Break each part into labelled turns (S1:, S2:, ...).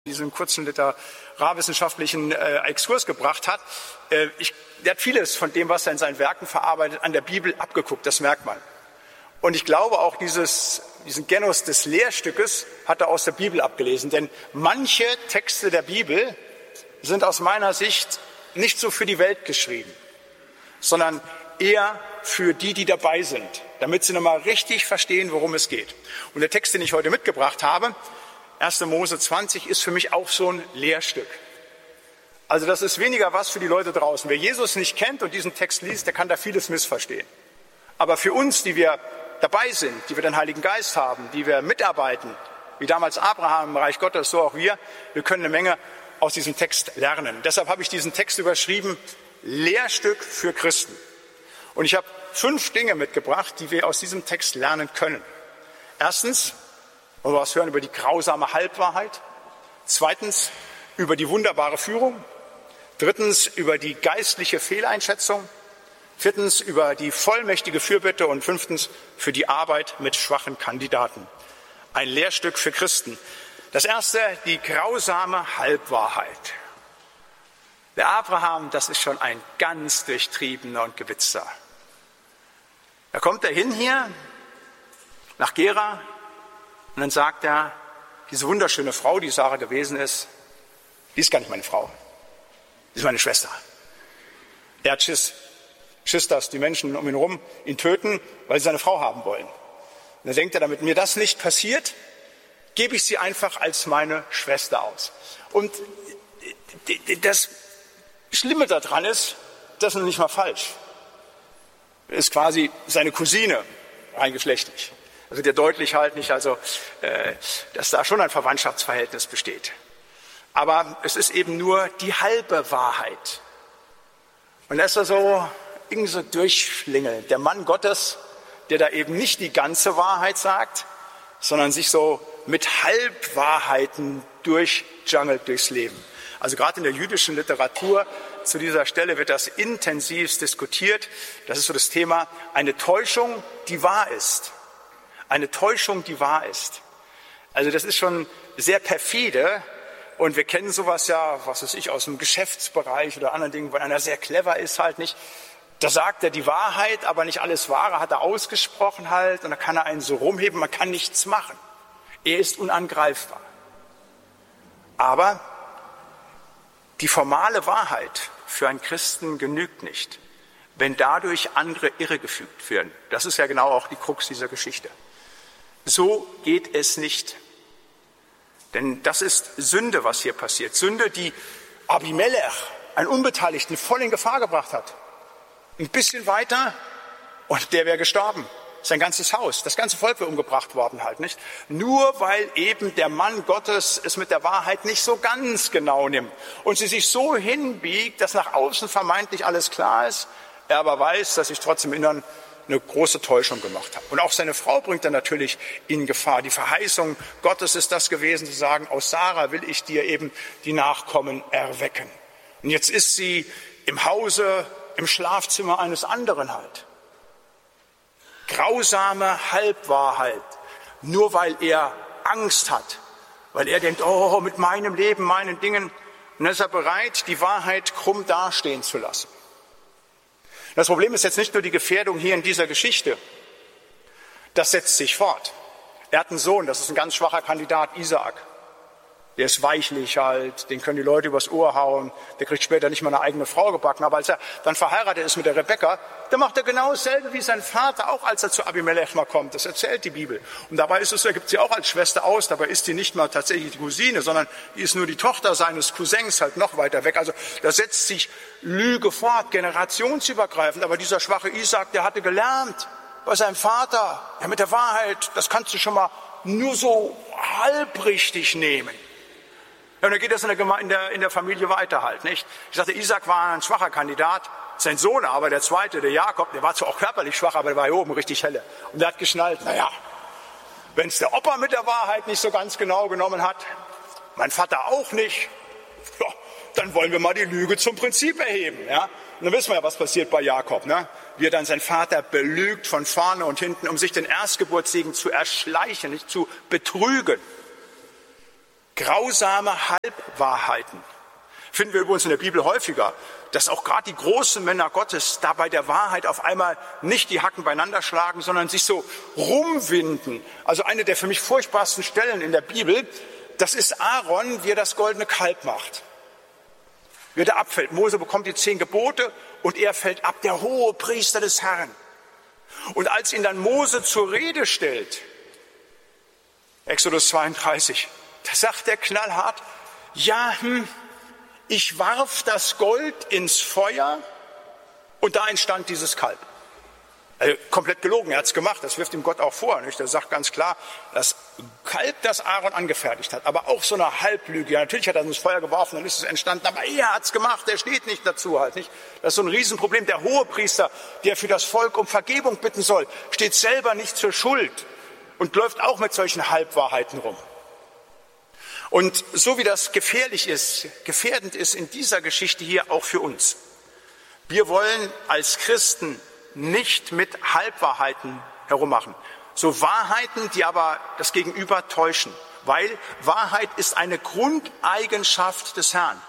S1: diesen kurzen literarwissenschaftlichen Exkurs gebracht hat. Er hat vieles von dem, was er in seinen Werken verarbeitet, an der Bibel abgeguckt, das merkt man. Und ich glaube auch, diesen Genus des Lehrstückes hat er aus der Bibel abgelesen. Denn manche Texte der Bibel sind aus meiner Sicht nicht so für die Welt geschrieben, sondern eher für die, die dabei sind, damit sie nochmal richtig verstehen, worum es geht. Und der Text, den ich heute mitgebracht habe, 1. Mose 20, ist für mich auch so ein Lehrstück. Also das ist weniger was für die Leute draußen. Wer Jesus nicht kennt und diesen Text liest, der kann da vieles missverstehen. Aber für uns, die wir dabei sind, die wir den Heiligen Geist haben, die wir mitarbeiten, wie damals Abraham im Reich Gottes, so auch wir können eine Menge aus diesem Text lernen. Deshalb habe ich diesen Text überschrieben, Lehrstück für Christen. Und ich habe 5 Dinge mitgebracht, die wir aus diesem Text lernen können. Erstens, wollen wir was hören über die grausame Halbwahrheit. Zweitens, über die wunderbare Führung. Drittens, über die geistliche Fehleinschätzung. Viertens, über die vollmächtige Fürbitte. Und 5. für die Arbeit mit schwachen Kandidaten. Ein Lehrstück für Christen. Das erste, die grausame Halbwahrheit. Der Abraham, das ist schon ein ganz durchtriebener und gewitzter. Da kommt er hin hier, nach Gera, und dann sagt er, diese wunderschöne Frau, die Sarah gewesen ist, die ist gar nicht meine Frau, die ist meine Schwester. Er hat Schiss, dass die Menschen um ihn herum ihn töten, weil sie seine Frau haben wollen. Und dann denkt er, damit mir das nicht passiert, gebe ich sie einfach als meine Schwester aus. Und das Schlimme daran ist, das ist noch nicht mal falsch. Ist quasi seine Cousine, rein geschlechtlich. Das wird ja deutlich halt nicht, dass da schon ein Verwandtschaftsverhältnis besteht. Aber es ist eben nur die halbe Wahrheit. Und da ist er so irgendwie so durchschlingelt. Der Mann Gottes, der da eben nicht die ganze Wahrheit sagt, sondern sich so mit Halbwahrheiten durchjungelt durchs Leben. Also gerade in der jüdischen Literatur zu dieser Stelle wird das intensivst diskutiert. Das ist so das Thema, eine Täuschung, die wahr ist. Eine Täuschung, die wahr ist. Also das ist schon sehr perfide und wir kennen sowas ja, was weiß ich, aus dem Geschäftsbereich oder anderen Dingen, weil einer sehr clever ist halt nicht. Da sagt er die Wahrheit, aber nicht alles Wahre hat er ausgesprochen halt und da kann er einen so rumheben, man kann nichts machen. Er ist unangreifbar. Aber die formale Wahrheit für einen Christen genügt nicht, wenn dadurch andere irregeführt werden. Das ist ja genau auch die Krux dieser Geschichte. So geht es nicht. Denn das ist Sünde, was hier passiert. Sünde, die Abimelech, einen Unbeteiligten, voll in Gefahr gebracht hat. Ein bisschen weiter und der wäre gestorben. Sein ganzes Haus, das ganze Volk wäre umgebracht worden halt, nicht? Nur weil eben der Mann Gottes es mit der Wahrheit nicht so ganz genau nimmt und sie sich so hinbiegt, dass nach außen vermeintlich alles klar ist, er aber weiß, dass sich trotzdem im Inneren eine große Täuschung gemacht hat. Und auch seine Frau bringt er natürlich in Gefahr. Die Verheißung Gottes ist das gewesen, zu sagen, aus Sarah will ich dir eben die Nachkommen erwecken. Und jetzt ist sie im Hause, im Schlafzimmer eines anderen halt. Grausame Halbwahrheit, nur weil er Angst hat, weil er denkt, oh, mit meinem Leben, meinen Dingen, und dann ist er bereit, die Wahrheit krumm dastehen zu lassen. Das Problem ist jetzt nicht nur die Gefährdung hier in dieser Geschichte, das setzt sich fort. Er hat einen Sohn, das ist ein ganz schwacher Kandidat, Isaak. Der ist weichlich halt, den können die Leute übers Ohr hauen, der kriegt später nicht mal eine eigene Frau gebacken. Aber als er dann verheiratet ist mit der Rebekka, dann macht er genau dasselbe wie sein Vater, auch als er zu Abimelech mal kommt. Das erzählt die Bibel. Und dabei ist es so, er gibt sie auch als Schwester aus, dabei ist sie nicht mal tatsächlich die Cousine, sondern die ist nur die Tochter seines Cousins halt noch weiter weg. Also da setzt sich Lüge fort, generationsübergreifend. Aber dieser schwache Isaak, der hatte gelernt bei seinem Vater, ja mit der Wahrheit, das kannst du schon mal nur so halbrichtig nehmen. Ja, und dann geht das in der Familie weiter halt, nicht? Ich sagte, Isaak war ein schwacher Kandidat, sein Sohn aber, der zweite, der Jakob, der war zwar auch körperlich schwach, aber der war hier oben richtig helle. Und der hat geschnallt, naja, wenn es der Opa mit der Wahrheit nicht so ganz genau genommen hat, mein Vater auch nicht, ja, dann wollen wir mal die Lüge zum Prinzip erheben, ja? Und dann wissen wir ja, was passiert bei Jakob, ne? Wie er dann seinen Vater belügt von vorne und hinten, um sich den Erstgeburtssegen zu erschleichen, nicht zu betrügen. Grausame Halbwahrheiten finden wir übrigens in der Bibel häufiger, dass auch gerade die großen Männer Gottes da bei der Wahrheit auf einmal nicht die Hacken beieinander schlagen, sondern sich so rumwinden. Also eine der für mich furchtbarsten Stellen in der Bibel, das ist Aaron, wie er das goldene Kalb macht. Wie er da abfällt. Mose bekommt die 10 Gebote und er fällt ab, der hohe Priester des Herrn. Und als ihn dann Mose zur Rede stellt, Exodus 32, da sagt er knallhart, ja, ich warf das Gold ins Feuer und da entstand dieses Kalb. Also komplett gelogen, er hat es gemacht, das wirft ihm Gott auch vor. Nicht? Er sagt ganz klar, das Kalb, das Aaron angefertigt hat, aber auch so eine Halblüge. Ja, natürlich hat er es ins Feuer geworfen, dann ist es entstanden, aber er hat es gemacht, er steht nicht dazu halt. Nicht? Das ist so ein Riesenproblem. Der Hohepriester, der für das Volk um Vergebung bitten soll, steht selber nicht zur Schuld und läuft auch mit solchen Halbwahrheiten rum. Und so wie das gefährlich ist, gefährdend ist in dieser Geschichte hier auch für uns. Wir wollen als Christen nicht mit Halbwahrheiten herummachen. So Wahrheiten, die aber das Gegenüber täuschen. Weil Wahrheit ist eine Grundeigenschaft des Herrn.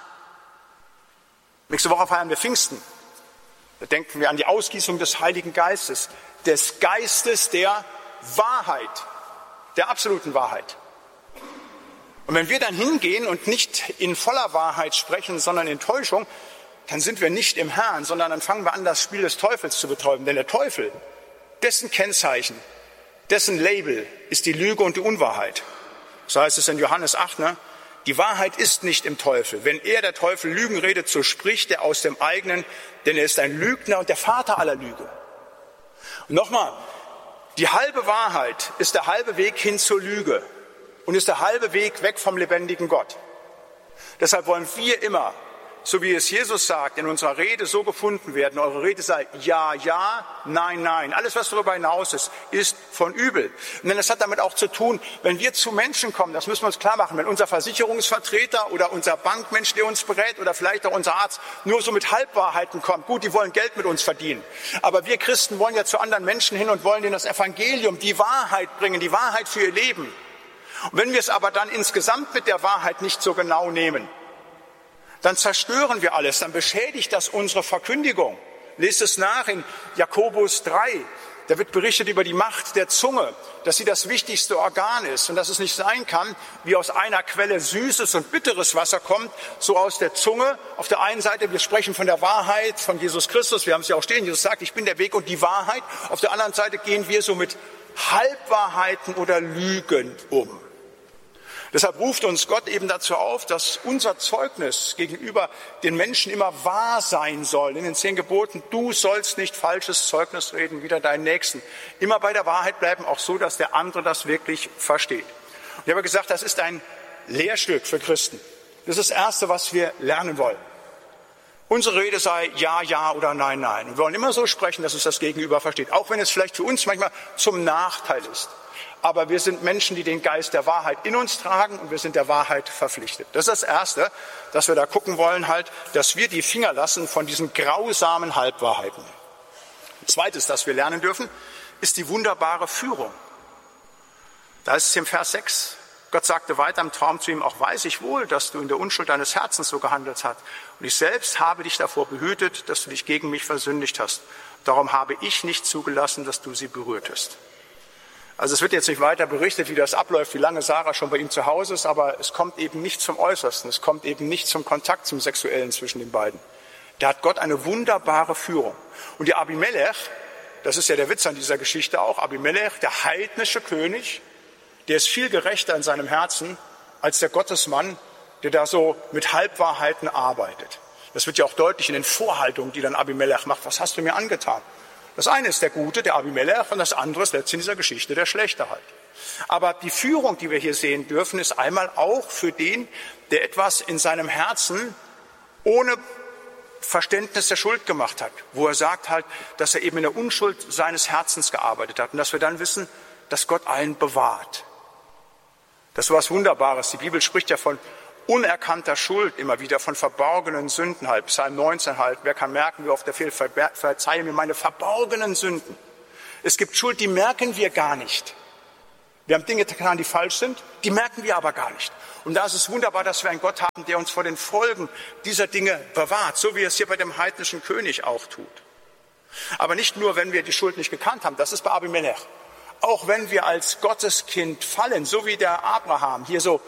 S1: Nächste Woche feiern wir Pfingsten. Da denken wir an die Ausgießung des Heiligen Geistes. Des Geistes der Wahrheit. Der absoluten Wahrheit. Und wenn wir dann hingehen und nicht in voller Wahrheit sprechen, sondern in Täuschung, dann sind wir nicht im Herrn, sondern dann fangen wir an, das Spiel des Teufels zu betäuben. Denn der Teufel, dessen Kennzeichen, dessen Label ist die Lüge und die Unwahrheit. So heißt es in Johannes 8, ne? Die Wahrheit ist nicht im Teufel. Wenn er, der Teufel, Lügen redet, so spricht er aus dem eigenen, denn er ist ein Lügner und der Vater aller Lüge. Und nochmal, die halbe Wahrheit ist der halbe Weg hin zur Lüge und ist der halbe Weg weg vom lebendigen Gott. Deshalb wollen wir immer, so wie es Jesus sagt, in unserer Rede so gefunden werden. Eure Rede sei ja, ja, nein, nein. Alles, was darüber hinaus ist von übel. Denn das hat damit auch zu tun, wenn wir zu Menschen kommen, das müssen wir uns klar machen, wenn unser Versicherungsvertreter oder unser Bankmensch, der uns berät oder vielleicht auch unser Arzt nur so mit Halbwahrheiten kommt. Gut, die wollen Geld mit uns verdienen. Aber wir Christen wollen ja zu anderen Menschen hin und wollen denen das Evangelium, die Wahrheit bringen, die Wahrheit für ihr Leben. Und wenn wir es aber dann insgesamt mit der Wahrheit nicht so genau nehmen, dann zerstören wir alles, dann beschädigt das unsere Verkündigung. Lest es nach in Jakobus 3. Da wird berichtet über die Macht der Zunge, dass sie das wichtigste Organ ist und dass es nicht sein kann, wie aus einer Quelle süßes und bitteres Wasser kommt, so aus der Zunge. Auf der einen Seite, wir sprechen von der Wahrheit, von Jesus Christus, wir haben es ja auch stehen, Jesus sagt, ich bin der Weg und die Wahrheit. Auf der anderen Seite gehen wir so mit Halbwahrheiten oder Lügen um. Deshalb ruft uns Gott eben dazu auf, dass unser Zeugnis gegenüber den Menschen immer wahr sein soll. In den 10 Geboten, du sollst nicht falsches Zeugnis reden, wider deinen Nächsten. Immer bei der Wahrheit bleiben, auch so, dass der andere das wirklich versteht. Und ich habe gesagt, das ist ein Lehrstück für Christen. Das ist das Erste, was wir lernen wollen. Unsere Rede sei ja, ja oder nein, nein. Und wir wollen immer so sprechen, dass es das Gegenüber versteht. Auch wenn es vielleicht für uns manchmal zum Nachteil ist. Aber wir sind Menschen, die den Geist der Wahrheit in uns tragen und wir sind der Wahrheit verpflichtet. Das ist das Erste, dass wir da gucken wollen, halt, dass wir die Finger lassen von diesen grausamen Halbwahrheiten. Zweites, das wir lernen dürfen, ist die wunderbare Führung. Da ist es im Vers 6. Gott sagte weiter im Traum zu ihm, auch weiß ich wohl, dass du in der Unschuld deines Herzens so gehandelt hast. Und ich selbst habe dich davor behütet, dass du dich gegen mich versündigt hast. Darum habe ich nicht zugelassen, dass du sie berührtest. Also es wird jetzt nicht weiter berichtet, wie das abläuft, wie lange Sarah schon bei ihm zu Hause ist, aber es kommt eben nicht zum Äußersten, es kommt eben nicht zum Kontakt, zum Sexuellen zwischen den beiden. Da hat Gott eine wunderbare Führung. Und der Abimelech, das ist ja der Witz an dieser Geschichte auch, Abimelech, der heidnische König, der ist viel gerechter in seinem Herzen als der Gottesmann, der da so mit Halbwahrheiten arbeitet. Das wird ja auch deutlich in den Vorhaltungen, die dann Abimelech macht. Was hast du mir angetan? Das eine ist der Gute, der Abimelech, und das andere ist letztlich in dieser Geschichte der Schlechte halt. Aber die Führung, die wir hier sehen dürfen, ist einmal auch für den, der etwas in seinem Herzen ohne Verständnis der Schuld gemacht hat, wo er sagt halt, dass er eben in der Unschuld seines Herzens gearbeitet hat und dass wir dann wissen, dass Gott einen bewahrt. Das ist so was Wunderbares. Die Bibel spricht ja von unerkannter Schuld immer wieder, von verborgenen Sünden halt. Psalm 19 halt, wer kann merken, wie oft er fehlt, verzeihe mir meine verborgenen Sünden. Es gibt Schuld, die merken wir gar nicht. Wir haben Dinge getan, die falsch sind, die merken wir aber gar nicht. Und da ist es wunderbar, dass wir einen Gott haben, der uns vor den Folgen dieser Dinge bewahrt, so wie er es hier bei dem heidnischen König auch tut. Aber nicht nur, wenn wir die Schuld nicht gekannt haben, das ist bei Abimelech. Auch wenn wir als Gotteskind fallen, so wie der Abraham hier so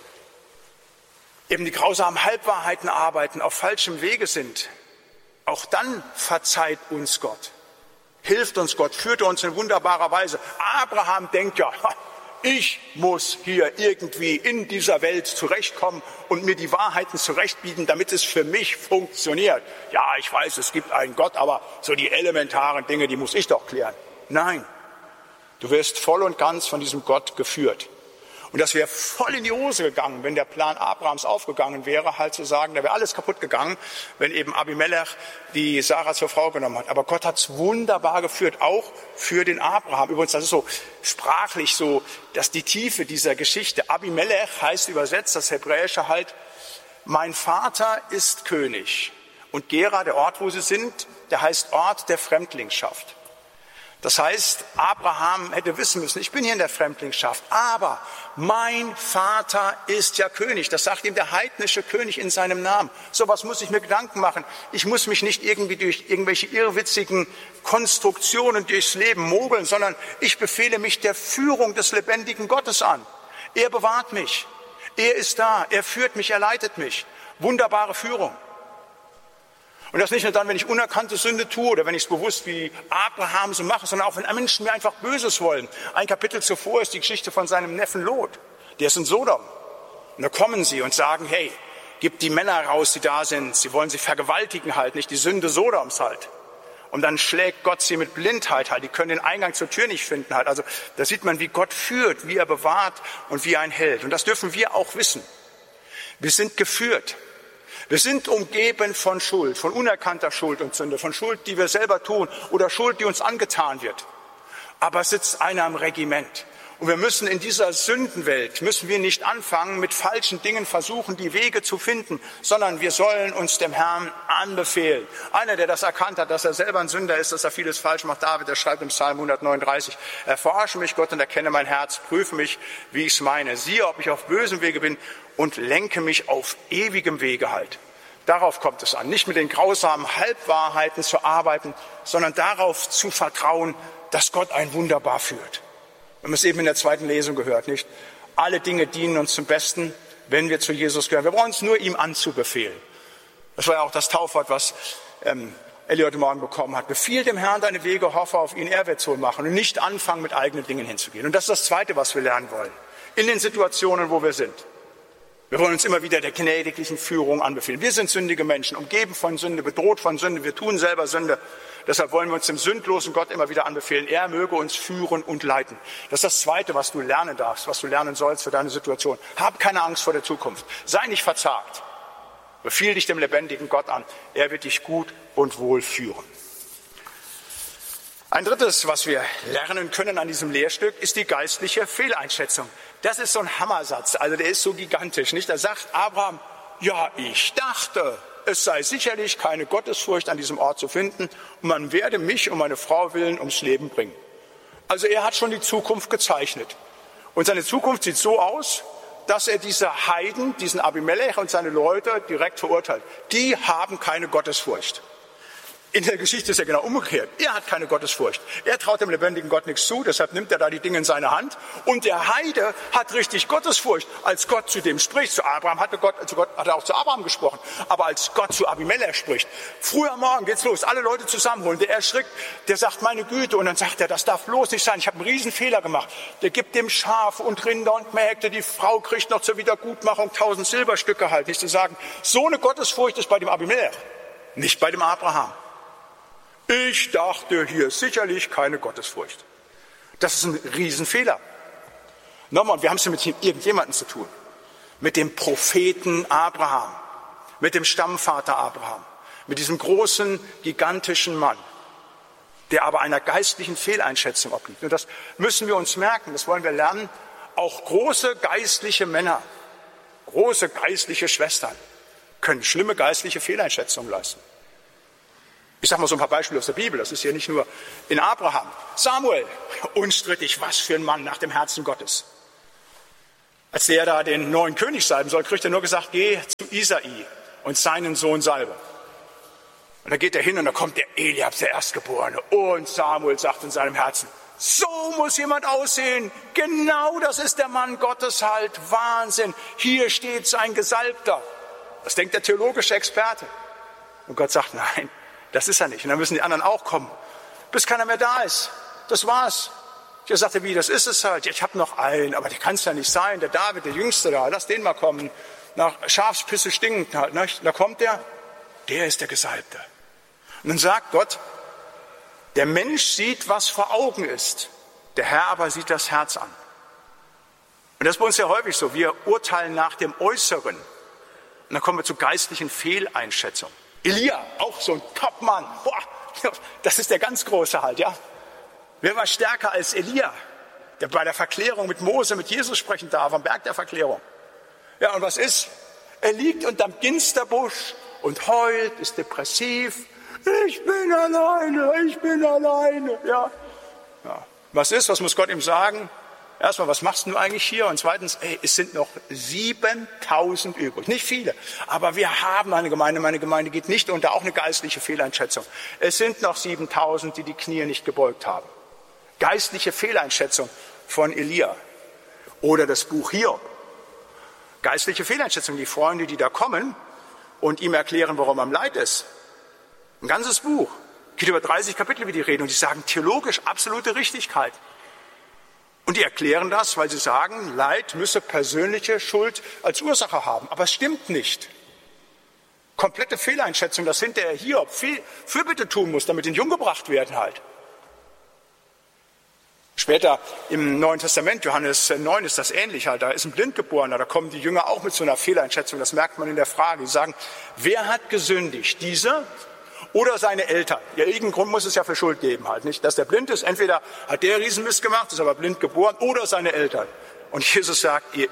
S1: eben die grausamen Halbwahrheiten arbeiten, auf falschem Wege sind, auch dann verzeiht uns Gott, hilft uns Gott, führt uns in wunderbarer Weise. Abraham denkt ja, ich muss hier irgendwie in dieser Welt zurechtkommen und mir die Wahrheiten zurechtbieten, damit es für mich funktioniert. Ja, ich weiß, es gibt einen Gott, aber so die elementaren Dinge, die muss ich doch klären. Nein, du wirst voll und ganz von diesem Gott geführt. Und das wäre voll in die Hose gegangen, wenn der Plan Abrahams aufgegangen wäre, halt zu sagen, da wäre alles kaputt gegangen, wenn eben Abimelech die Sarah zur Frau genommen hat. Aber Gott hat es wunderbar geführt, auch für den Abraham. Übrigens, das ist so sprachlich so, dass die Tiefe dieser Geschichte, Abimelech heißt übersetzt, das Hebräische halt, mein Vater ist König. Und Gera, der Ort, wo sie sind, der heißt Ort der Fremdlingschaft. Das heißt, Abraham hätte wissen müssen, ich bin hier in der Fremdlingschaft, aber mein Vater ist ja König. Das sagt ihm der heidnische König in seinem Namen. So was muss ich mir Gedanken machen. Ich muss mich nicht irgendwie durch irgendwelche irrwitzigen Konstruktionen durchs Leben mogeln, sondern ich befehle mich der Führung des lebendigen Gottes an. Er bewahrt mich. Er ist da. Er führt mich. Er leitet mich. Wunderbare Führung. Und das nicht nur dann, wenn ich unerkannte Sünde tue oder wenn ich es bewusst wie Abraham so mache, sondern auch wenn Menschen mir einfach Böses wollen. Ein Kapitel zuvor ist die Geschichte von seinem Neffen Lot. Der ist in Sodom. Und da kommen sie und sagen, hey, gib die Männer raus, die da sind. Sie wollen sie vergewaltigen halt, nicht die Sünde Sodoms halt. Und dann schlägt Gott sie mit Blindheit halt. Die können den Eingang zur Tür nicht finden halt. Also da sieht man, wie Gott führt, wie er bewahrt und wie er einen hält. Und das dürfen wir auch wissen. Wir sind geführt. Wir sind umgeben von Schuld, von unerkannter Schuld und Sünde, von Schuld, die wir selber tun oder Schuld, die uns angetan wird. Aber es sitzt einer im Regiment. Und wir müssen in dieser Sündenwelt, müssen wir nicht anfangen, mit falschen Dingen versuchen, die Wege zu finden, sondern wir sollen uns dem Herrn anbefehlen. Einer, der das erkannt hat, dass er selber ein Sünder ist, dass er vieles falsch macht, David, der schreibt im Psalm 139, erforsche mich, Gott, und erkenne mein Herz, prüfe mich, wie ich es meine. Siehe, ob ich auf bösem Wege bin und lenke mich auf ewigem Wege halt. Darauf kommt es an, nicht mit den grausamen Halbwahrheiten zu arbeiten, sondern darauf zu vertrauen, dass Gott einen wunderbar führt. Wir haben es eben in der zweiten Lesung gehört, nicht? Alle Dinge dienen uns zum Besten, wenn wir zu Jesus gehören. Wir brauchen uns nur ihm anzubefehlen. Das war ja auch das Taufwort, was Elli heute Morgen bekommen hat. Befiehl dem Herrn deine Wege, hoffe auf ihn, er wird es wohl machen und nicht anfangen, mit eigenen Dingen hinzugehen. Und das ist das Zweite, was wir lernen wollen. In den Situationen, wo wir sind. Wir wollen uns immer wieder der gnädiglichen Führung anbefehlen. Wir sind sündige Menschen, umgeben von Sünde, bedroht von Sünde. Wir tun selber Sünde. Deshalb wollen wir uns dem sündlosen Gott immer wieder anbefehlen. Er möge uns führen und leiten. Das ist das Zweite, was du lernen darfst, was du lernen sollst für deine Situation. Hab keine Angst vor der Zukunft. Sei nicht verzagt. Befiehl dich dem lebendigen Gott an. Er wird dich gut und wohl führen. Ein drittes, was wir lernen können an diesem Lehrstück, ist die geistliche Fehleinschätzung. Das ist so ein Hammersatz, also der ist so gigantisch, nicht? Da sagt Abraham, ja, ich dachte, es sei sicherlich keine Gottesfurcht an diesem Ort zu finden und man werde mich um meine Frau willen ums Leben bringen. Also er hat schon die Zukunft gezeichnet. Und seine Zukunft sieht so aus, dass er diese Heiden, diesen Abimelech und seine Leute direkt verurteilt. Die haben keine Gottesfurcht. In der Geschichte ist ja genau umgekehrt. Er hat keine Gottesfurcht. Er traut dem lebendigen Gott nichts zu, deshalb nimmt er da die Dinge in seine Hand. Und der Heide hat richtig Gottesfurcht. Als Gott zu dem spricht, zu Abraham hat er auch zu Abraham gesprochen. Aber als Gott zu Abimelech spricht, früh am Morgen geht's los, alle Leute zusammenholen. Der erschrickt, der sagt, meine Güte. Und dann sagt er, das darf bloß nicht sein. Ich habe einen Riesenfehler gemacht. Der gibt dem Schafe und Rinder und Mägde. Die Frau kriegt noch zur Wiedergutmachung 1000 Silberstücke halt. Nicht zu sagen, so eine Gottesfurcht ist bei dem Abimelech, nicht bei dem Abraham. Ich dachte, hier ist sicherlich keine Gottesfurcht. Das ist ein Riesenfehler. Nochmal, wir haben es ja mit irgendjemandem zu tun. Mit dem Propheten Abraham, mit dem Stammvater Abraham, mit diesem großen, gigantischen Mann, der aber einer geistlichen Fehleinschätzung obliegt. Und das müssen wir uns merken, das wollen wir lernen. Auch große geistliche Männer, große geistliche Schwestern können schlimme geistliche Fehleinschätzungen leisten. Ich sage mal so ein paar Beispiele aus der Bibel, das ist ja nicht nur in Abraham. Samuel, unstrittig, was für ein Mann nach dem Herzen Gottes. Als der da den neuen König salben soll, kriegt er nur gesagt, geh zu Isai und seinen Sohn salbe. Und da geht er hin und da kommt der Eliab, der Erstgeborene. Und Samuel sagt in seinem Herzen, so muss jemand aussehen. Genau das ist der Mann Gottes halt. Wahnsinn. Hier steht sein Gesalbter. Das denkt der theologische Experte. Und Gott sagt, nein, das ist er nicht. Und dann müssen die anderen auch kommen, bis keiner mehr da ist. Das war's. Ich sagte, wie, das ist es halt. Ich habe noch einen, aber der kann es ja nicht sein. Der David, der Jüngste da, lass den mal kommen. Nach Schafspisse stinkend halt. Ne? Da kommt der ist der Gesalbte. Und dann sagt Gott, der Mensch sieht, was vor Augen ist. Der Herr aber sieht das Herz an. Und das ist bei uns ja häufig so. Wir urteilen nach dem Äußeren. Und dann kommen wir zu geistlichen Fehleinschätzungen. Elia, auch so ein Topmann. Boah, das ist der ganz Große halt, ja. Wer war stärker als Elia, der bei der Verklärung mit Mose, mit Jesus sprechen darf, am Berg der Verklärung? Ja, und was ist? Er liegt unterm Ginsterbusch und heult, ist depressiv. Ich bin alleine, ja. Was ist? Was muss Gott ihm sagen? Erstmal, was machst du eigentlich hier? Und zweitens, es sind noch 7000 übrig. Nicht viele, aber wir haben eine Gemeinde. Meine Gemeinde geht nicht unter, auch eine geistliche Fehleinschätzung. Es sind noch 7000, die die Knie nicht gebeugt haben. Geistliche Fehleinschätzung von Elia. Oder das Buch Hiob. Geistliche Fehleinschätzung, die Freunde, die da kommen und ihm erklären, warum er am Leid ist. Ein ganzes Buch. Geht über 30 Kapitel, wie die reden. Und die sagen theologisch absolute Richtigkeit. Und die erklären das, weil sie sagen, Leid müsse persönliche Schuld als Ursache haben. Aber es stimmt nicht. Komplette Fehleinschätzung, dass hinterher Hiob Fürbitte tun muss, damit ihn jung gebracht werden halt. Später im Neuen Testament, Johannes 9, ist das ähnlich halt. Da ist ein Blindgeborener, da kommen die Jünger auch mit so einer Fehleinschätzung. Das merkt man in der Frage. Die sagen, wer hat gesündigt? Dieser oder seine Eltern? Ja, irgendeinen Grund muss es ja für Schuld geben halt, nicht? Dass der blind ist, entweder hat der Riesenmist gemacht, ist aber blind geboren, oder seine Eltern. Und Jesus sagt, ihr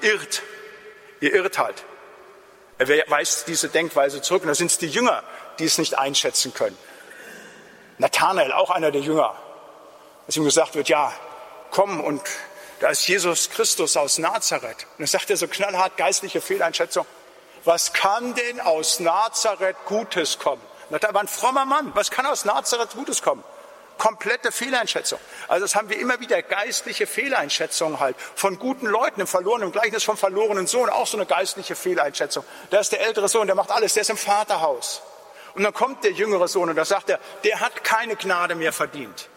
S1: irrt halt. Er weist diese Denkweise zurück. Und da sind es die Jünger, die es nicht einschätzen können. Nathanael, auch einer der Jünger, als ihm gesagt wird, ja, komm, und da ist Jesus Christus aus Nazareth. Und dann sagt er so knallhart, geistliche Fehleinschätzung, was kann denn aus Nazareth Gutes kommen? Da war ein frommer Mann, was kann aus Nazareth Gutes kommen? Komplette Fehleinschätzung. Also das haben wir immer wieder, geistliche Fehleinschätzungen halt von guten Leuten im Gleichnis vom verlorenen Sohn, auch so eine geistliche Fehleinschätzung. Da ist der ältere Sohn, der macht alles, der ist im Vaterhaus. Und dann kommt der jüngere Sohn und da sagt er, der hat keine Gnade mehr verdient.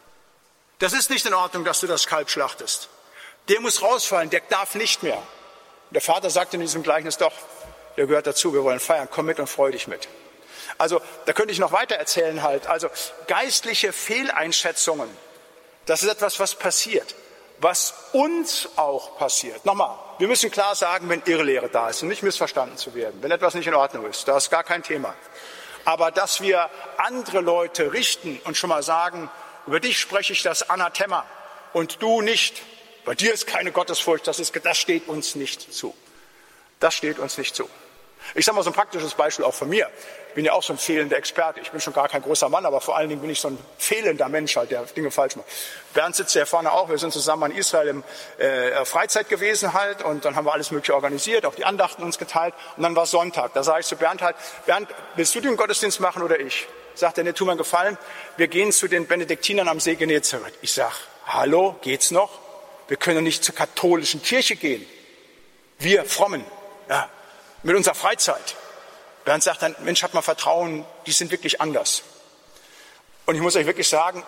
S1: Das ist nicht in Ordnung, dass du das Kalb schlachtest. Der muss rausfallen, der darf nicht mehr. Und der Vater sagt in diesem Gleichnis doch, der gehört dazu, wir wollen feiern, komm mit und freu dich mit. Also da könnte ich noch weiter erzählen halt. Also geistliche Fehleinschätzungen, das ist etwas, was passiert, was uns auch passiert. Nochmal, wir müssen klar sagen, wenn Irrlehre da ist und nicht missverstanden zu werden, wenn etwas nicht in Ordnung ist, da ist gar kein Thema. Aber dass wir andere Leute richten und schon mal sagen, über dich spreche ich das Anathema und du nicht. Bei dir ist keine Gottesfurcht, das steht uns nicht zu. Das steht uns nicht zu. Ich sage mal so ein praktisches Beispiel auch von mir. Ich bin ja auch so ein fehlender Experte. Ich bin schon gar kein großer Mann, aber vor allen Dingen bin ich so ein fehlender Mensch, halt, der Dinge falsch macht. Bernd sitzt ja vorne auch. Wir sind zusammen in Israel im Freizeit gewesen halt und dann haben wir alles Mögliche organisiert, auch die Andachten uns geteilt und dann war Sonntag. Da sage ich zu Bernd halt, Bernd, willst du den Gottesdienst machen oder ich? Sagt er, ne, tu mir einen Gefallen, wir gehen zu den Benediktinern am See Genezareth. Ich sage, hallo, geht's noch? Wir können nicht zur katholischen Kirche gehen. Wir Frommen, ja, mit unserer Freizeit. Bernd sagt dann, Mensch, hab mal Vertrauen, die sind wirklich anders. Und ich muss euch wirklich sagen,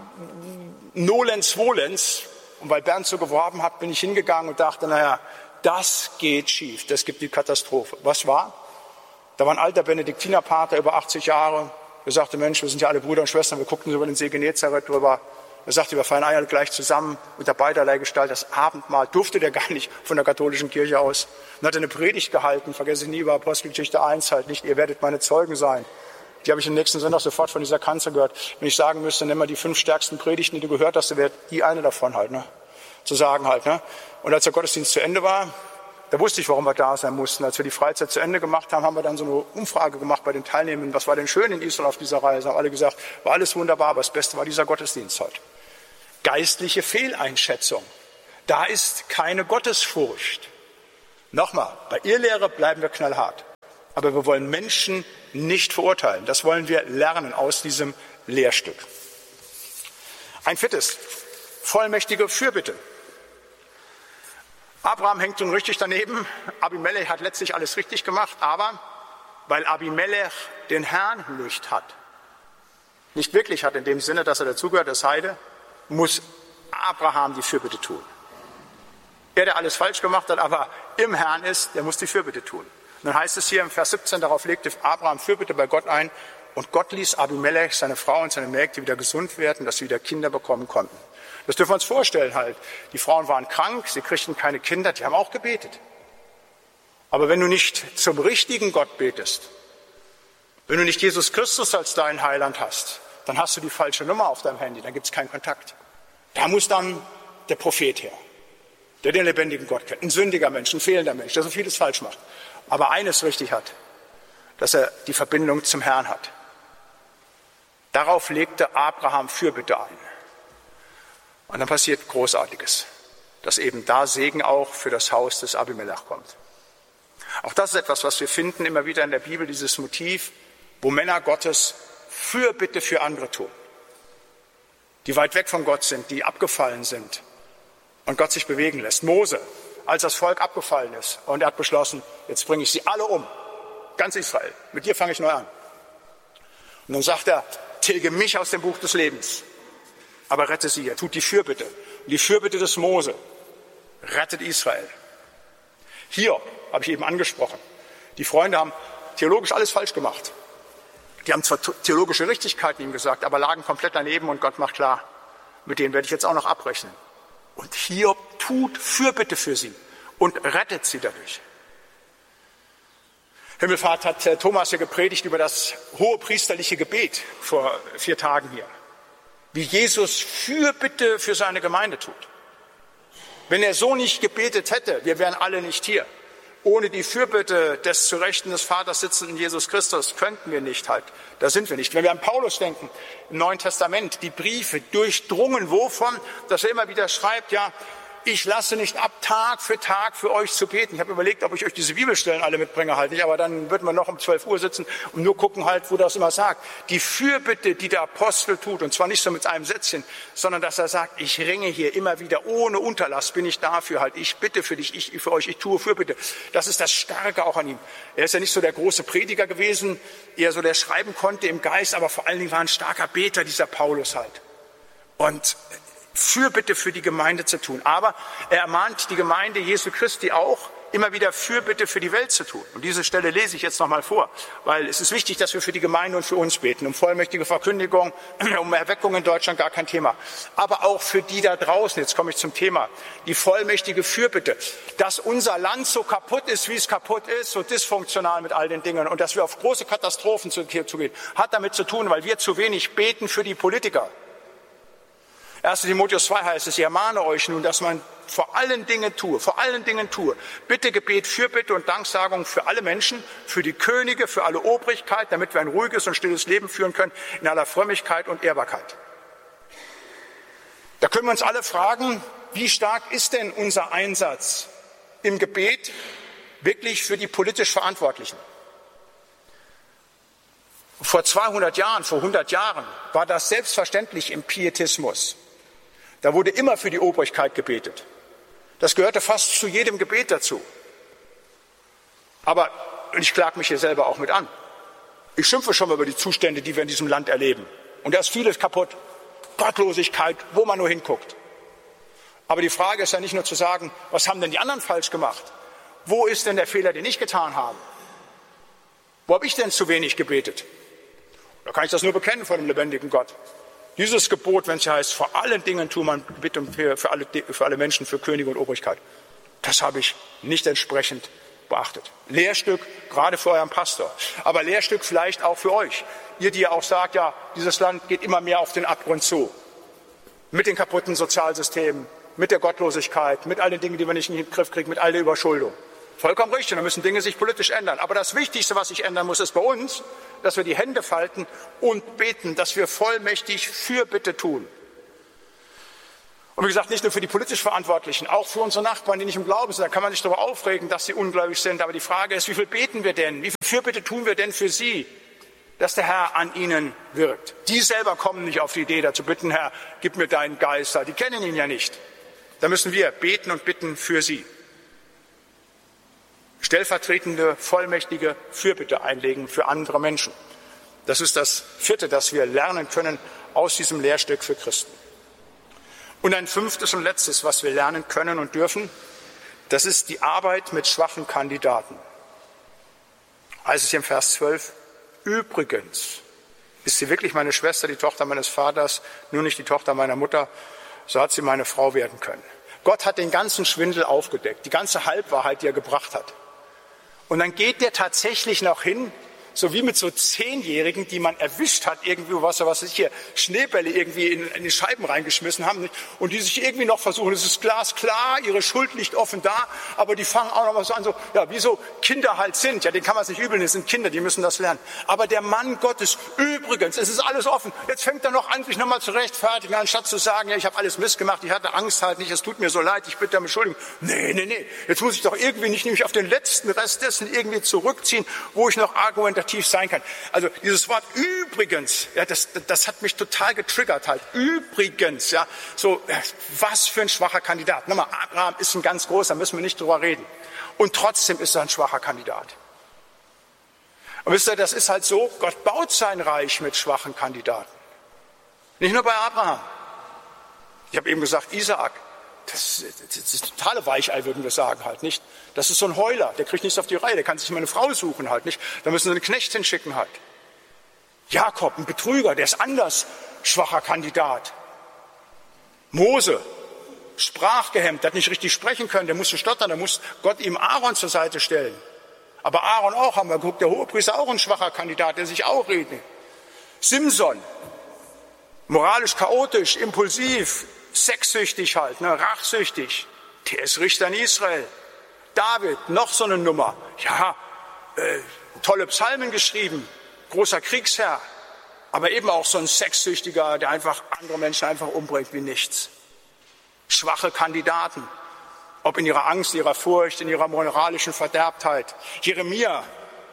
S1: nolens volens, und weil Bernd so geworben hat, bin ich hingegangen und dachte, naja, das geht schief, das gibt die Katastrophe. Was war? Da war ein alter Benediktinerpater, über 80 Jahre, der sagte, Mensch, wir sind ja alle Brüder und Schwestern, wir guckten so über den See Genezareth drüber. Er sagte, wir feiern alle gleich zusammen unter beiderlei Gestalt. Das Abendmahl durfte der gar nicht von der katholischen Kirche aus. Und hat eine Predigt gehalten, vergesse ich nie, über Apostelgeschichte 1 halt nicht, ihr werdet meine Zeugen sein. Die habe ich am nächsten Sonntag sofort von dieser Kanzel gehört. Wenn ich sagen müsste, nimm mal die 5 stärksten Predigten, die du gehört hast, dann wäre die eine davon halt, ne? Zu sagen halt, ne? Und als der Gottesdienst zu Ende war, Da wusste ich, warum wir da sein mussten. Als wir die Freizeit zu Ende gemacht haben, haben wir dann so eine Umfrage gemacht bei den Teilnehmern. Was war denn schön in Israel auf dieser Reise? Haben alle gesagt, war alles wunderbar, aber das Beste war dieser Gottesdienst heute. Geistliche Fehleinschätzung. Da ist keine Gottesfurcht. Nochmal, bei Irrlehre bleiben wir knallhart. Aber wir wollen Menschen nicht verurteilen. Das wollen wir lernen aus diesem Lehrstück. Ein viertes, vollmächtige Fürbitte. Abraham hängt nun richtig daneben. Abimelech hat letztlich alles richtig gemacht, aber weil Abimelech den Herrn nicht hat, nicht wirklich hat in dem Sinne, dass er dazugehört, das Heide, muss Abraham die Fürbitte tun. Er, der alles falsch gemacht hat, aber im Herrn ist, der muss die Fürbitte tun. Und dann heißt es hier im Vers 17, darauf legte Abraham Fürbitte bei Gott ein und Gott ließ Abimelech, seine Frau und seine Mägde wieder gesund werden, dass sie wieder Kinder bekommen konnten. Das dürfen wir uns vorstellen halt. Die Frauen waren krank, sie kriegten keine Kinder, die haben auch gebetet. Aber wenn du nicht zum richtigen Gott betest, wenn du nicht Jesus Christus als deinen Heiland hast, dann hast du die falsche Nummer auf deinem Handy, dann gibt es keinen Kontakt. Da muss dann der Prophet her, der den lebendigen Gott kennt. Ein sündiger Mensch, ein fehlender Mensch, der so vieles falsch macht. Aber eines richtig hat, dass er die Verbindung zum Herrn hat. Darauf legte Abraham Fürbitte ein. Und dann passiert Großartiges, dass eben da Segen auch für das Haus des Abimelech kommt. Auch das ist etwas, was wir finden immer wieder in der Bibel, dieses Motiv, wo Männer Gottes Fürbitte für andere tun, die weit weg von Gott sind, die abgefallen sind und Gott sich bewegen lässt. Mose, als das Volk abgefallen ist und er hat beschlossen, jetzt bringe ich sie alle um, ganz Israel, mit dir fange ich neu an. Und dann sagt er, tilge mich aus dem Buch des Lebens, aber rette sie. Er tut die Fürbitte. Und die Fürbitte des Mose rettet Israel. Hiob habe ich eben angesprochen. Die Freunde haben theologisch alles falsch gemacht. Die haben zwar theologische Richtigkeiten ihm gesagt, aber lagen komplett daneben und Gott macht klar, mit denen werde ich jetzt auch noch abrechnen. Und Hiob tut Fürbitte für sie und rettet sie dadurch. Himmelfahrt hat Thomas ja gepredigt über das hohepriesterliche Gebet vor 4 Tagen hier. Wie Jesus Fürbitte für seine Gemeinde tut. Wenn er so nicht gebetet hätte, wir wären alle nicht hier. Ohne die Fürbitte des zu Rechten des Vaters sitzenden Jesus Christus könnten wir nicht halt. Da sind wir nicht. Wenn wir an Paulus denken, im Neuen Testament, die Briefe durchdrungen wovon, dass er immer wieder schreibt, ja, ich lasse nicht ab, Tag für euch zu beten. Ich habe überlegt, ob ich euch diese Bibelstellen alle mitbringe halt nicht, aber dann würden wir noch um 12 Uhr sitzen und nur gucken halt, wo das immer sagt. Die Fürbitte, die der Apostel tut, und zwar nicht so mit einem Sätzchen, sondern dass er sagt, ich ringe hier immer wieder, ohne Unterlass bin ich dafür halt. Ich bitte für dich, ich für euch, ich tue Fürbitte. Das ist das Starke auch an ihm. Er ist ja nicht so der große Prediger gewesen, eher so der schreiben konnte im Geist, aber vor allen Dingen war ein starker Beter, dieser Paulus halt. Und Fürbitte für die Gemeinde zu tun. Aber er ermahnt die Gemeinde Jesu Christi auch, immer wieder Fürbitte für die Welt zu tun. Und diese Stelle lese ich jetzt nochmal vor, weil es ist wichtig, dass wir für die Gemeinde und für uns beten. Um vollmächtige Verkündigung, um Erweckung in Deutschland gar kein Thema. Aber auch für die da draußen, jetzt komme ich zum Thema, die vollmächtige Fürbitte, dass unser Land so kaputt ist, wie es kaputt ist, so dysfunktional mit all den Dingen und dass wir auf große Katastrophen zugehen, hat damit zu tun, weil wir zu wenig beten für die Politiker. 1. Timotheus 2 heißt es, ich ermahne euch nun, dass man vor allen Dingen tue, Bitte, Gebet, Fürbitte und Danksagung für alle Menschen, für die Könige, für alle Obrigkeit, damit wir ein ruhiges und stilles Leben führen können, in aller Frömmigkeit und Ehrbarkeit. Da können wir uns alle fragen, wie stark ist denn unser Einsatz im Gebet wirklich für die politisch Verantwortlichen? Vor 200 Jahren, vor 100 Jahren war das selbstverständlich im Pietismus. Da wurde immer für die Obrigkeit gebetet. Das gehörte fast zu jedem Gebet dazu. Aber ich klage mich hier selber auch mit an. Ich schimpfe schon mal über die Zustände, die wir in diesem Land erleben. Und da ist vieles kaputt. Gottlosigkeit, wo man nur hinguckt. Aber die Frage ist ja nicht nur zu sagen, was haben denn die anderen falsch gemacht? Wo ist denn der Fehler, den ich getan habe? Wo habe ich denn zu wenig gebetet? Da kann ich das nur bekennen vor dem lebendigen Gott. Dieses Gebot, wenn es ja heißt, vor allen Dingen tue man Bitte für alle Menschen, für Könige und Obrigkeit, das habe ich nicht entsprechend beachtet. Lehrstück, gerade für euren Pastor, aber Lehrstück vielleicht auch für euch. Ihr, die ja auch sagt, ja, dieses Land geht immer mehr auf den Abgrund zu. Mit den kaputten Sozialsystemen, mit der Gottlosigkeit, mit all den Dingen, die wir nicht in den Griff kriegen, mit all der Überschuldung. Vollkommen richtig, da müssen Dinge sich politisch ändern. Aber das Wichtigste, was sich ändern muss, ist bei uns, dass wir die Hände falten und beten, dass wir vollmächtig Fürbitte tun. Und wie gesagt, nicht nur für die politisch Verantwortlichen, auch für unsere Nachbarn, die nicht im Glauben sind. Da kann man sich darüber aufregen, dass sie ungläubig sind. Aber die Frage ist, wie viel beten wir denn? Wie viel Fürbitte tun wir denn für sie, dass der Herr an ihnen wirkt? Die selber kommen nicht auf die Idee, dazu bitten, Herr, gib mir deinen Geist. Die kennen ihn ja nicht. Da müssen wir beten und bitten für sie. Stellvertretende, vollmächtige Fürbitte einlegen für andere Menschen. Das ist das Vierte, das wir lernen können aus diesem Lehrstück für Christen. Und ein fünftes und letztes, was wir lernen können und dürfen, das ist die Arbeit mit schwachen Kandidaten. Heißt es hier im Vers 12, übrigens, ist sie wirklich meine Schwester, die Tochter meines Vaters, nur nicht die Tochter meiner Mutter, so hat sie meine Frau werden können. Gott hat den ganzen Schwindel aufgedeckt, die ganze Halbwahrheit, die er gebracht hat. Und dann geht der tatsächlich noch hin, so wie mit so 10-Jährigen, die man erwischt hat, irgendwie was sich hier Schneebälle irgendwie in die Scheiben reingeschmissen haben, nicht? Und die sich irgendwie noch versuchen, es ist glasklar, ihre Schuld liegt offen da, aber die fangen auch noch mal so an, so, ja, wie so Kinder halt sind, ja, denen kann man es nicht übeln, das sind Kinder, die müssen das lernen. Aber der Mann Gottes, übrigens, es ist alles offen, jetzt fängt er noch an, sich nochmal zu rechtfertigen, anstatt zu sagen, ja, ich habe alles Mist gemacht, ich hatte Angst halt nicht, es tut mir so leid, ich bitte um Entschuldigung. Nee, jetzt muss ich doch irgendwie nicht nämlich auf den letzten Rest dessen irgendwie zurückziehen, wo ich noch argumentativ sein kann. Also dieses Wort übrigens, ja, das hat mich total getriggert halt. Übrigens, ja, so, was für ein schwacher Kandidat. Nochmal, Abraham ist ein ganz großer, da müssen wir nicht drüber reden. Und trotzdem ist er ein schwacher Kandidat. Und wisst ihr, das ist halt so, Gott baut sein Reich mit schwachen Kandidaten. Nicht nur bei Abraham. Ich habe eben gesagt, Isaak. Das ist totale Weichei, würden wir sagen halt, nicht? Das ist so ein Heuler, der kriegt nichts auf die Reihe, der kann sich mal eine Frau suchen halt, nicht? Da müssen sie einen Knecht hinschicken halt. Jakob, ein Betrüger, der ist anders, schwacher Kandidat. Mose, sprachgehemmt, der hat nicht richtig sprechen können, der musste stottern, da muss Gott ihm Aaron zur Seite stellen. Aber Aaron auch, haben wir geguckt, der Hohepriester auch ein schwacher Kandidat, der sich auch redet. Simson, moralisch chaotisch, impulsiv, sexsüchtig halt, rachsüchtig. Der ist Richter in Israel. David, noch so eine Nummer. Ja, tolle Psalmen geschrieben, großer Kriegsherr, aber eben auch so ein Sexsüchtiger, der einfach andere Menschen einfach umbringt wie nichts. Schwache Kandidaten, ob in ihrer Angst, ihrer Furcht, in ihrer moralischen Verderbtheit. Jeremia,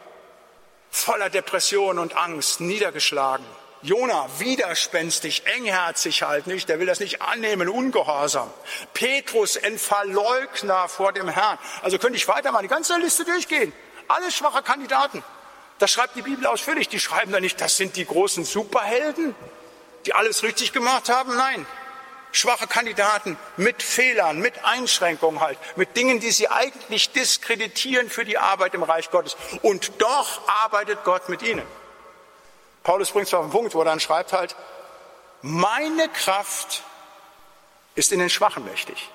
S1: voller Depression und Angst, niedergeschlagen. Jona, widerspenstig, engherzig halt nicht, der will das nicht annehmen, ungehorsam. Petrus, ein Verleugner vor dem Herrn. Also könnte ich weiter mal die ganze Liste durchgehen. Alles schwache Kandidaten. Das schreibt die Bibel ausführlich. Die schreiben da nicht, das sind die großen Superhelden, die alles richtig gemacht haben. Nein, schwache Kandidaten mit Fehlern, mit Einschränkungen halt, mit Dingen, die sie eigentlich diskreditieren für die Arbeit im Reich Gottes. Und doch arbeitet Gott mit ihnen. Paulus bringt es auf den Punkt, wo er dann schreibt halt, meine Kraft ist in den Schwachen mächtig.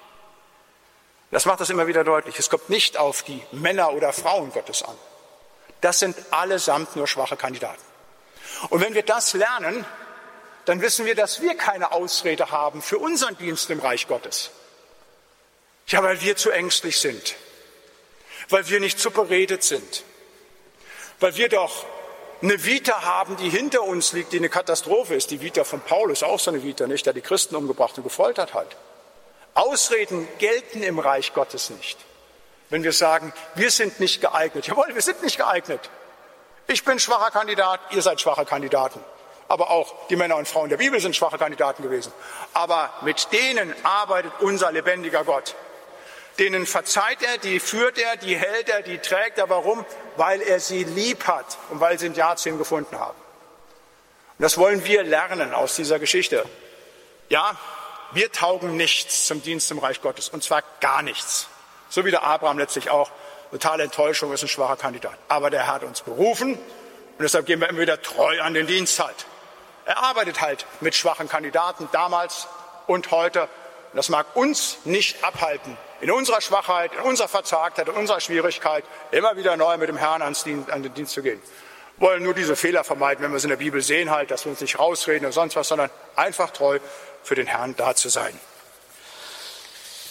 S1: Das macht das immer wieder deutlich. Es kommt nicht auf die Männer oder Frauen Gottes an. Das sind allesamt nur schwache Kandidaten. Und wenn wir das lernen, dann wissen wir, dass wir keine Ausrede haben für unseren Dienst im Reich Gottes. Ja, weil wir zu ängstlich sind, weil wir nicht zu beredet sind, weil wir doch eine Vita haben, die hinter uns liegt, die eine Katastrophe ist. Die Vita von Paulus, auch so eine Vita, nicht? Der die Christen umgebracht und gefoltert hat. Ausreden gelten im Reich Gottes nicht. Wenn wir sagen, wir sind nicht geeignet. Jawohl, wir sind nicht geeignet. Ich bin schwacher Kandidat, ihr seid schwache Kandidaten. Aber auch die Männer und Frauen der Bibel sind schwache Kandidaten gewesen. Aber mit denen arbeitet unser lebendiger Gott. Denen verzeiht er, die führt er, die hält er, die trägt er. Warum? Weil er sie lieb hat und weil sie ein Ja zu ihm gefunden haben. Und das wollen wir lernen aus dieser Geschichte. Ja, wir taugen nichts zum Dienst im Reich Gottes, und zwar gar nichts. So wie der Abraham letztlich auch. Totale Enttäuschung, ist ein schwacher Kandidat. Aber der hat uns berufen und deshalb gehen wir immer wieder treu an den Dienst halt. Er arbeitet halt mit schwachen Kandidaten damals und heute. Und das mag uns nicht abhalten, in unserer Schwachheit, in unserer Verzagtheit, in unserer Schwierigkeit immer wieder neu mit dem Herrn an den Dienst zu gehen. Wir wollen nur diese Fehler vermeiden, wenn wir es in der Bibel sehen, halt, dass wir uns nicht rausreden oder sonst was, sondern einfach treu für den Herrn da zu sein.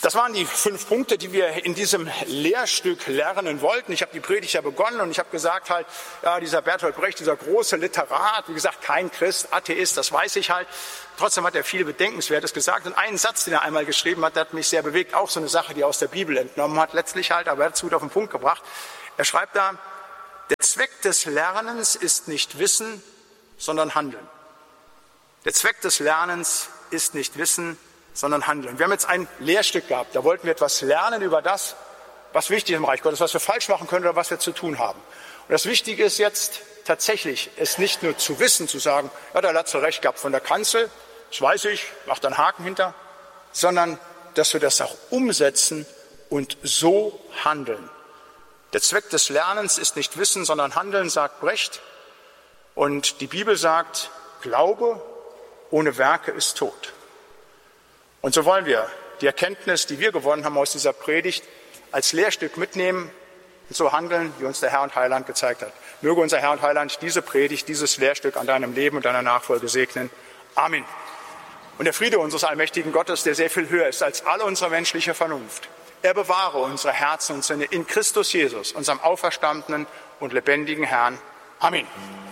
S1: Das waren die 5 Punkte, die wir in diesem Lehrstück lernen wollten. Ich habe die Predigt ja begonnen und ich habe gesagt halt, ja, dieser Bertolt Brecht, dieser große Literat, wie gesagt, kein Christ, Atheist, das weiß ich halt. Trotzdem hat er viel Bedenkenswertes gesagt. Und einen Satz, den er einmal geschrieben hat, der hat mich sehr bewegt. Auch so eine Sache, die er aus der Bibel entnommen hat, letztlich halt, aber er hat es gut auf den Punkt gebracht. Er schreibt da, der Zweck des Lernens ist nicht Wissen, sondern Handeln. Der Zweck des Lernens ist nicht Wissen, sondern Handeln. Wir haben jetzt ein Lehrstück gehabt, da wollten wir etwas lernen über das, was wichtig ist im Reich Gottes, was wir falsch machen können oder was wir zu tun haben. Und das Wichtige ist jetzt tatsächlich, es nicht nur zu wissen, zu sagen, ja, da hat er recht gehabt von der Kanzel, das weiß ich, mach da einen Haken hinter, sondern dass wir das auch umsetzen und so handeln. Der Zweck des Lernens ist nicht Wissen, sondern Handeln, sagt Brecht. Und die Bibel sagt, Glaube ohne Werke ist tot. Und so wollen wir die Erkenntnis, die wir gewonnen haben aus dieser Predigt, als Lehrstück mitnehmen und so handeln, wie uns der Herr und Heiland gezeigt hat. Möge unser Herr und Heiland diese Predigt, dieses Lehrstück an deinem Leben und deiner Nachfolge segnen. Amen. Und der Friede unseres allmächtigen Gottes, der sehr viel höher ist als alle unsere menschliche Vernunft, er bewahre unsere Herzen und Sinne in Christus Jesus, unserem auferstandenen und lebendigen Herrn. Amen.